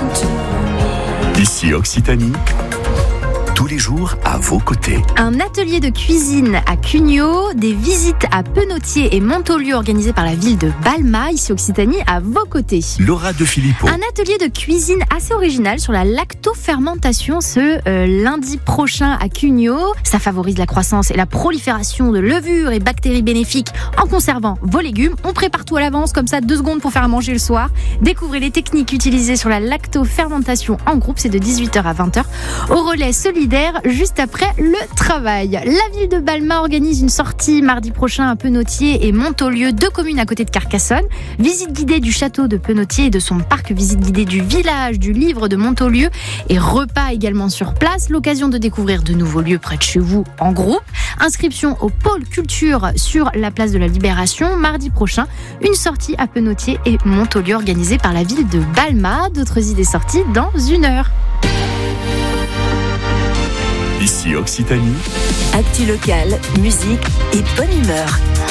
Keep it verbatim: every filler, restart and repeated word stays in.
Ici Occitanie, tous les jours à vos côtés. Un atelier de cuisine à Cugnaux, des visites à Penautier et Montaulieu organisées par la ville de Balma, ici Occitanie, à vos côtés. Laura de Filippo. Un atelier de cuisine assez original sur la lactofermentation ce euh, lundi prochain à Cugnaux. Ça favorise la croissance et la prolifération de levures et bactéries bénéfiques en conservant vos légumes. On prépare tout à l'avance, comme ça, deux secondes pour faire à manger le soir. Découvrez les techniques utilisées sur la lactofermentation en groupe, c'est de dix-huit heures à vingt heures. Au relais solidaire, juste après le travail. La ville de Balma organise une sortie mardi prochain à Penautier et Montaulieu, deux communes à côté de Carcassonne. Visite guidée du château de Penautier et de son parc, visite guidée du village du livre de Montaulieu et repas également sur place. L'occasion de découvrir de nouveaux lieux près de chez vous en groupe. Inscription au pôle culture sur la place de la Libération. Mardi prochain, une sortie à Penautier et Montaulieu organisée par la ville de Balma. D'autres idées sorties dans une heure. Ici Occitanie. Actu locale, musique et bonne humeur.